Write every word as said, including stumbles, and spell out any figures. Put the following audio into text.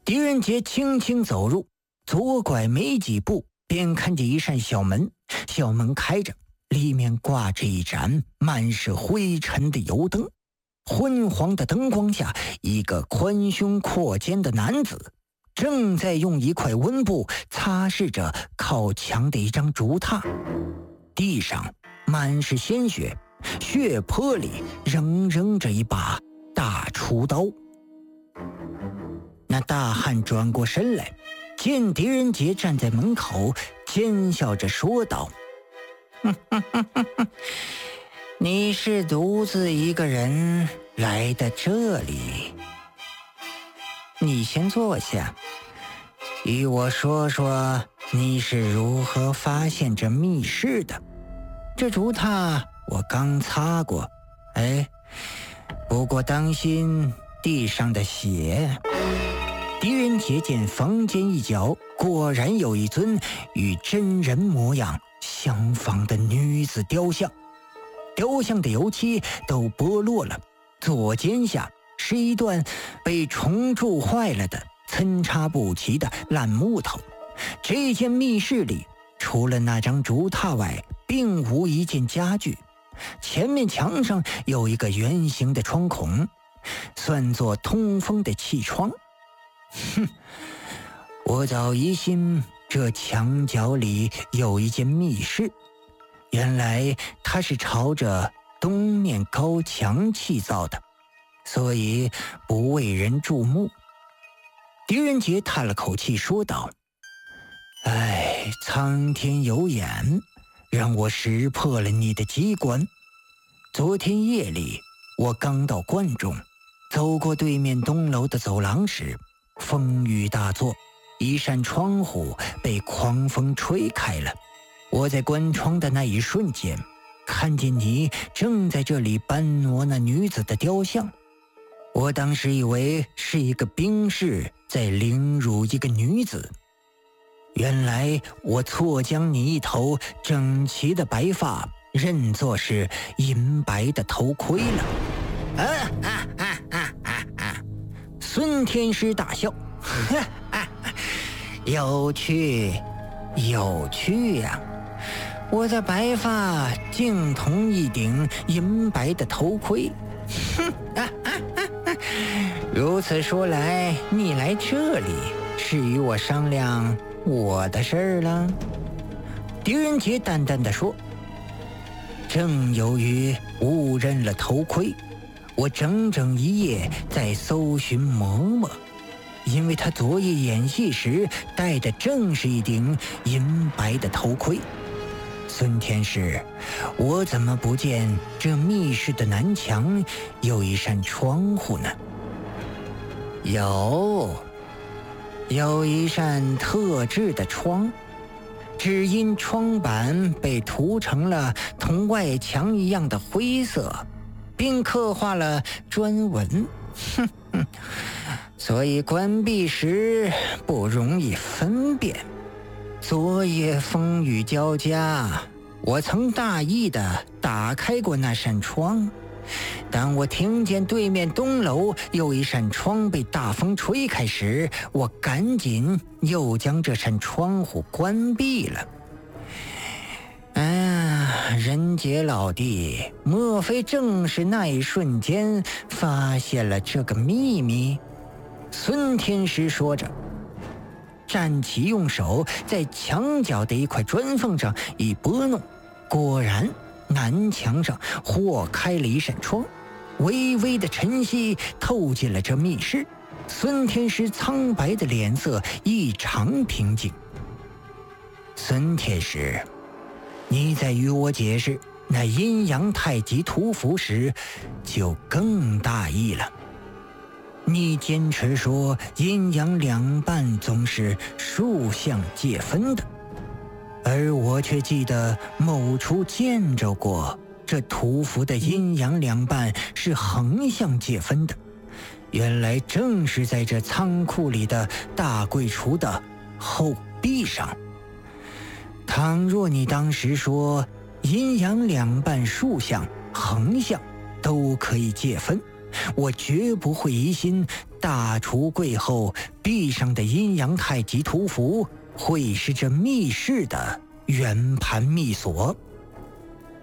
狄仁杰轻轻走入，左拐没几步，便看见一扇小门，小门开着，里面挂着一盏满是灰尘的油灯。昏黄的灯光下，一个宽胸阔肩的男子正在用一块温布擦拭着靠墙的一张竹榻，地上满是鲜血，血泊里仍扔着一把大锄刀。那大汉转过身来，见狄仁杰站在门口，奸笑着说道：哼哼哼哼哼，你是独自一个人来的这里，你先坐下，与我说说你是如何发现这密室的。这竹榻我刚擦过，哎，不过当心地上的血。狄仁杰见房间一角果然有一尊与真人模样相仿的女子雕像，雕像的油漆都剥落了，左肩下是一段被虫蛀坏了的参差不齐的烂木头。这间密室里除了那张竹榻外，并无一件家具。前面墙上有一个圆形的窗孔，算作通风的气窗。哼，我早疑心这墙角里有一间密室，原来它是朝着东面高墙砌造的，所以不为人注目。狄仁杰叹了口气说道：哎，苍天有眼，让我识破了你的机关。昨天夜里我刚到观中，走过对面东楼的走廊时，风雨大作，一扇窗户被狂风吹开了。我在关窗的那一瞬间，看见你正在这里搬挪那女子的雕像。我当时以为是一个兵士在凌辱一个女子，原来我错将你一头整齐的白发认作是银白的头盔了。啊啊啊啊啊啊！孙天师大笑，哈哈，有趣，有趣呀！我的白发竟同一顶银白的头盔，哼啊啊啊啊！如此说来，你来这里是与我商量我的事儿了。狄仁杰淡淡的说：正由于误认了头盔，我整整一夜在搜寻嬷嬷，因为他昨夜演戏时戴的正是一顶银白的头盔。孙天师，我怎么不见这密室的南墙有一扇窗户呢？有，有一扇特制的窗，只因窗板被涂成了同外墙一样的灰色，并刻画了砖纹，哼哼，所以关闭时不容易分辨。昨夜风雨交加，我曾大意地打开过那扇窗，当我听见对面东楼有一扇窗被大风吹开时，我赶紧又将这扇窗户关闭了。啊，仁杰老弟，莫非正是那一瞬间发现了这个秘密？孙天师说着，站起，用手在墙角的一块砖缝上一拨弄，果然南墙上豁开了一扇窗，微微的晨曦透进了这密室。孙天师苍白的脸色异常平静。孙天师，你在与我解释那阴阳太极图符时就更大意了。你坚持说阴阳两半总是竖向界分的，而我却记得某处见着过这图符的阴阳两半是横向界分的。原来正是在这仓库里的大柜橱的后壁上。倘若你当时说阴阳两半竖向横向都可以界分，我绝不会疑心大橱柜后壁上的阴阳太极图符会是这密室的圆盘密锁。